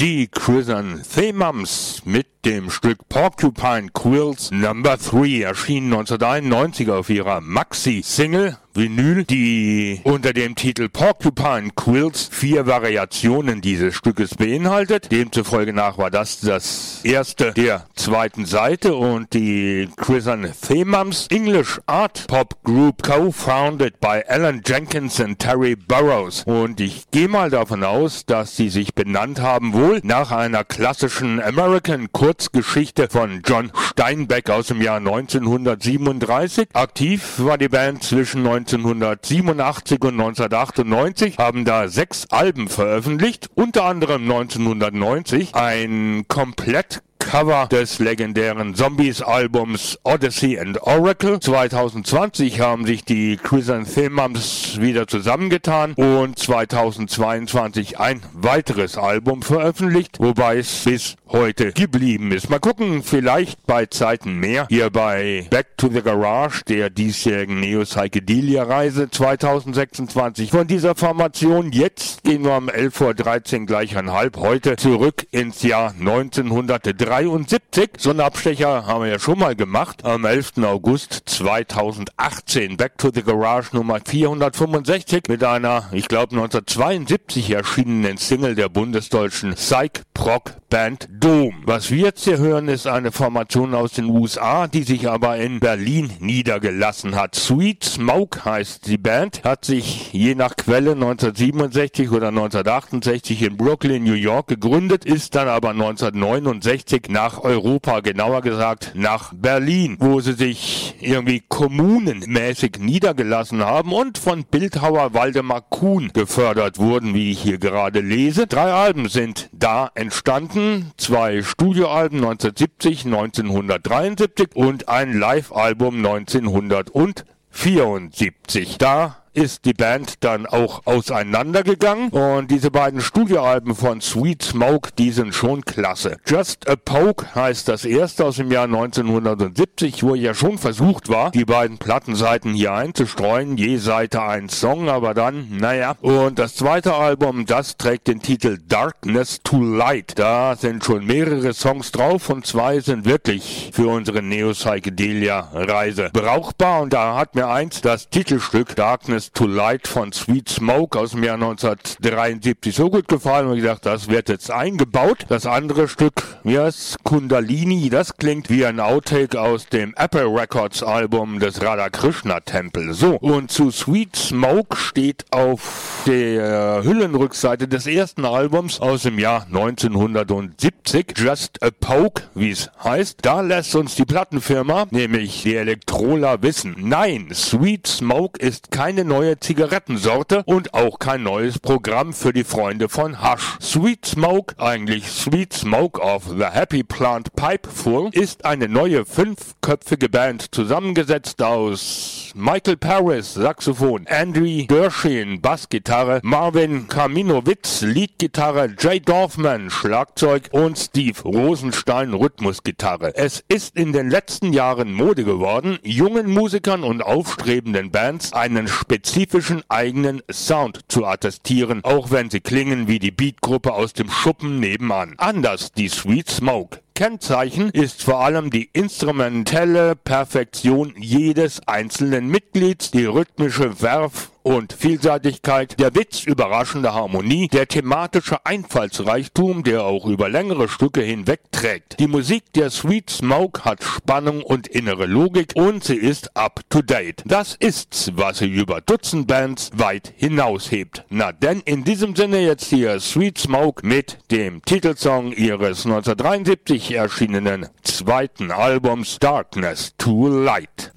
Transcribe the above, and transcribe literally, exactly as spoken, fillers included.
die Chrysanthemums mit dem Stück Porcupine Quills Number drei, erschien neunzehnhunderteinundneunzig auf ihrer Maxi-Single Vinyl, die unter dem Titel Porcupine Quills vier Variationen dieses Stückes beinhaltet. Demzufolge nach war das das erste der zweiten Seite und die Chrysanthemums, English Art Pop Group, co-founded by Alan Jenkins und Terry Burrows. Und ich gehe mal davon aus, dass sie sich benannt haben wohl nach einer klassischen American Kurzgeschichte von John Steinbeck aus dem Jahr neunzehnhundertsiebenunddreißig. Aktiv war die Band zwischen neunzehnhundertsiebenundachtzig und neunzehnhundertachtundneunzig, haben da sechs Alben veröffentlicht, unter anderem neunzehnhundertneunzig ein komplett Cover des legendären Zombies-Albums Odyssey and Oracle. zweitausendzwanzig haben sich die Chrysanthemums wieder zusammengetan und zweitausendzweiundzwanzig ein weiteres Album veröffentlicht, wobei es bis heute geblieben ist. Mal gucken, vielleicht bei Zeiten mehr. Hier bei Back to the Garage, der diesjährigen Neo-Psychedelia-Reise zweitausendsechsundzwanzig. Von dieser Formation jetzt gehen wir um elf Uhr dreizehn gleich ein halb heute zurück ins Jahr neunzehnhundertdreiundsiebzig. So einen Abstecher haben wir ja schon mal gemacht, am elften August zweitausendachtzehn. Back to the Garage Nummer vierhundertfünfundsechzig mit einer, ich glaube neunzehnhundertzweiundsiebzig erschienenen Single der bundesdeutschen Psych-Prog-Band Dome. Was wir jetzt hier hören, ist eine Formation aus den U S A, die sich aber in Berlin niedergelassen hat. Sweet Smoke heißt die Band, hat sich je nach Quelle neunzehnhundertsiebenundsechzig oder neunzehnhundertachtundsechzig in Brooklyn, New York gegründet, ist dann aber neunzehnhundertneunundsechzig nach Europa, genauer gesagt nach Berlin, wo sie sich irgendwie kommunenmäßig niedergelassen haben und von Bildhauer Waldemar Kuhn gefördert wurden, wie ich hier gerade lese. Drei Alben sind da entstanden, zwei Studioalben neunzehnhundertsiebzig, neunzehnhundertdreiundsiebzig und ein Live-Album neunzehnhundertvierundsiebzig. Da ist die Band dann auch auseinandergegangen und diese beiden Studioalben von Sweet Smoke, die sind schon klasse. Just a Poke heißt das erste aus dem Jahr neunzehnhundertsiebzig, wo ja schon versucht war, die beiden Plattenseiten hier einzustreuen, je Seite ein Song, aber dann, naja. Und das zweite Album, das trägt den Titel Darkness to Light. Da sind schon mehrere Songs drauf und zwei sind wirklich für unsere Neo-Psychedelia-Reise brauchbar und da hat mir eins das Titelstück Darkness to Light von Sweet Smoke aus dem Jahr neunzehnhundertdreiundsiebzig so gut gefallen und ich dachte, das wird jetzt eingebaut. Das andere Stück, wie heißt Kundalini, das klingt wie ein Outtake aus dem Apple Records Album des Radhakrishna Tempel. So, und zu Sweet Smoke steht auf der Hüllenrückseite des ersten Albums aus dem Jahr neunzehnhundertsiebzig Just a Poke, wie es heißt. Da lässt uns die Plattenfirma, nämlich die Elektrola, wissen, nein, Sweet Smoke ist keine neue neue Zigarettensorte und auch kein neues Programm für die Freunde von Hasch. Sweet Smoke, eigentlich Sweet Smoke of the Happy Plant Pipeful, ist eine neue fünfköpfige Band, zusammengesetzt aus Michael Paris, Saxophon, Andrew Gershwin, Bassgitarre, Marvin Kaminowitz, Leadgitarre, Jay Dorfman, Schlagzeug und Steve Rosenstein, Rhythmusgitarre. Es ist in den letzten Jahren Mode geworden, jungen Musikern und aufstrebenden Bands einen spezifischen eigenen Sound zu attestieren, auch wenn sie klingen wie die Beatgruppe aus dem Schuppen nebenan. Anders die Sweet Smoke. Kennzeichen ist vor allem die instrumentelle Perfektion jedes einzelnen Mitglieds, die rhythmische Werf- und Vielseitigkeit, der Witz, überraschende Harmonie, der thematische Einfallsreichtum, der auch über längere Stücke hinweg trägt. Die Musik der Sweet Smoke hat Spannung und innere Logik und sie ist up to date. Das ist's, was sie über Dutzend Bands weit hinaushebt. Na denn, in diesem Sinne jetzt hier Sweet Smoke mit dem Titelsong ihres neunzehnhundertdreiundsiebzig erschienenen zweiten Albums Darkness to Light.